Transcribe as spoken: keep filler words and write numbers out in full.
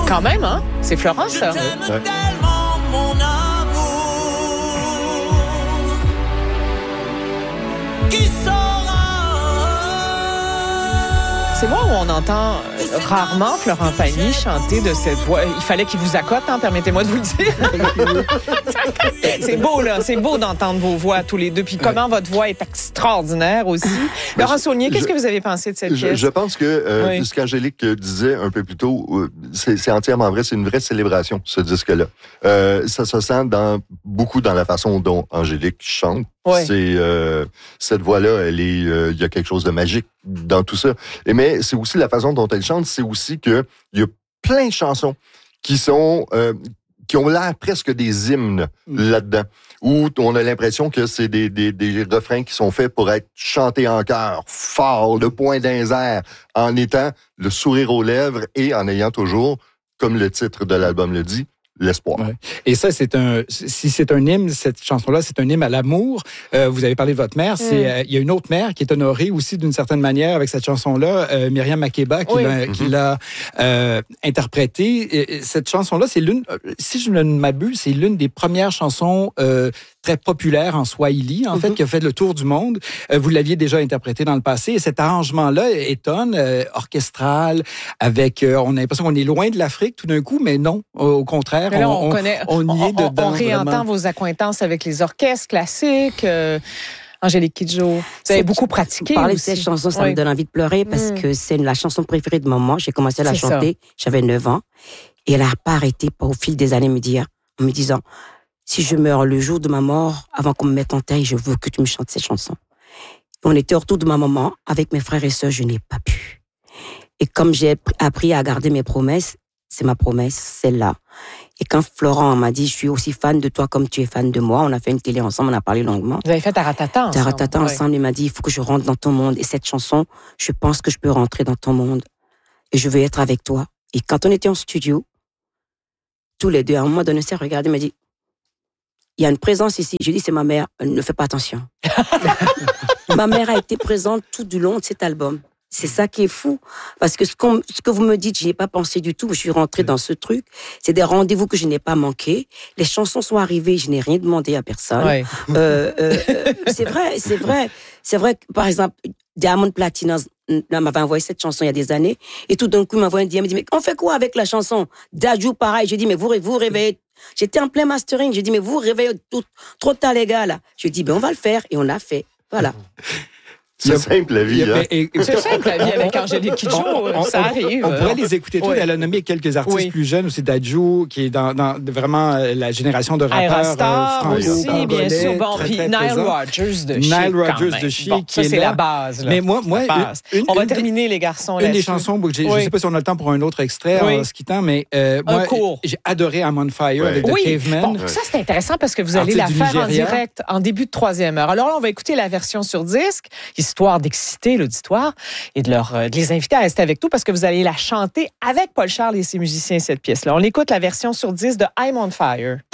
Quand même, hein? C'est Florence, ça. Je t'aime Ouais. tellement, mon amour, qui saura. C'est moi où on entend euh, rarement Florent Pagny chanter de cette voix. Il fallait qu'il vous accote, hein, permettez-moi de vous le dire. C'est beau, là. C'est beau d'entendre vos voix tous les deux. Puis comment ouais. votre voix est extraordinaire aussi. Ben, Laurent Saulnier, qu'est-ce je, que vous avez pensé de cette je, pièce? Je pense que euh, oui. ce qu'Angélique disait un peu plus tôt, euh, c'est, c'est entièrement vrai. C'est une vraie célébration, ce disque-là. Euh, ça se sent dans, beaucoup dans la façon dont Angélique chante. Ouais. C'est euh, cette voix-là, elle est, il euh, y a quelque chose de magique dans tout ça. Et mais c'est aussi la façon dont elle chante, c'est aussi que il y a plein de chansons qui sont euh, qui ont l'air presque des hymnes mm. là-dedans, où on a l'impression que c'est des, des, des refrains qui sont faits pour être chantés en chœur, fort, le poing d'un air, en étant le sourire aux lèvres et en ayant toujours, comme le titre de l'album le dit, l'espoir. Ouais. Et ça, c'est un. Si c'est un hymne, cette chanson-là, c'est un hymne à l'amour. Euh, vous avez parlé de votre mère. Mm. C'est euh, il y a une autre mère qui est honorée aussi d'une certaine manière avec cette chanson-là, euh, Myriam Makeba, qui oui. l'a, mm-hmm. qui l'a euh, interprétée. Et cette chanson-là, c'est l'une. Si je ne m'abuse, c'est l'une des premières chansons euh, très populaire en swahili, en mm-hmm. fait, qui a fait le tour du monde. Euh, vous l'aviez déjà interprété dans le passé. Et cet arrangement-là étonne, euh, orchestral, avec... Euh, on a l'impression qu'on est loin de l'Afrique tout d'un coup, mais non, au contraire, là, on, on, connaît, on, on y est on, dedans. On réentend vraiment. vos accointances avec les orchestres classiques. Euh, Angélique Kidjo, vous avez beaucoup pratiqué. Parler aussi. de cette chanson, ça oui. me donne envie de pleurer parce mm. que c'est la chanson préférée de maman. J'ai commencé à la c'est chanter, ça. J'avais neuf ans. Et elle n'a pas arrêté au fil des années me dire, en me disant... Si je meurs le jour de ma mort, avant qu'on me mette en terre, je veux que tu me chantes cette chanson. On était autour de ma maman, avec mes frères et sœurs, je n'ai pas pu. Et comme j'ai appris à garder mes promesses, c'est ma promesse, celle-là. Et quand Florent m'a dit, je suis aussi fan de toi comme tu es fan de moi, on a fait une télé ensemble, on a parlé longuement. Vous avez fait Taratata ensemble. Taratata ensemble, oui. Il m'a dit, il faut que je rentre dans ton monde. Et cette chanson, je pense que je peux rentrer dans ton monde. Et je veux être avec toi. Et quand on était en studio, tous les deux, à un moment donné, on s'est regardé, il m'a dit, il y a une présence ici. Je dis, c'est ma mère. Ne fais pas attention. Ma mère a été présente tout du long de cet album. C'est ça qui est fou. Parce que ce, qu'on, ce que vous me dites, je n'y ai pas pensé du tout. Je suis rentrée dans ce truc. C'est des rendez-vous que je n'ai pas manqués. Les chansons sont arrivées. Je n'ai rien demandé à personne. Ouais. Euh, euh, euh, c'est vrai, c'est vrai. C'est vrai que, par exemple, Diamond Platnumz m'avait envoyé cette chanson il y a des années. Et tout d'un coup, il m'a envoyé un D M. Il me dit, mais on fait quoi avec la chanson? Dadju, pareil. Je dis, mais vous, vous réveillez. J'étais en plein mastering. J'ai dit, mais vous réveillez tout, trop tard, les gars, là. Je dis, ben, on va le faire. Et on l'a fait. Voilà. C'est a, simple la vie. Hein? Et, et, c'est simple la vie avec Angélique Kidjo. On, ça on, arrive. On pourrait les écouter tous. Oui. Elle a nommé quelques artistes oui. plus jeunes aussi. Dadju, qui est dans, dans vraiment la génération de rappeurs Star euh, aussi, bien sûr. Bon, puis Nile Rodgers de Chic. Nile Rodgers de Chic. Bon, ça, c'est la base. Là. Mais moi, moi une, on va une, terminer, les garçons. Une là-dessus. des chansons, oui. je ne sais pas si on a le temps pour un autre extrait oui. en se quittant, mais euh, moi, j'ai adoré I'm on Fire ouais. de oui. Caveman. Bon, ça, c'est intéressant parce que vous allez la faire en direct en début de troisième heure. Alors là, on va écouter la version sur disque, histoire d'exciter l'auditoire et de, leur, de les inviter à rester avec nous parce que vous allez la chanter avec Paul Charles et ses musiciens, cette pièce-là. On écoute la version sur disque de I'm on Fire.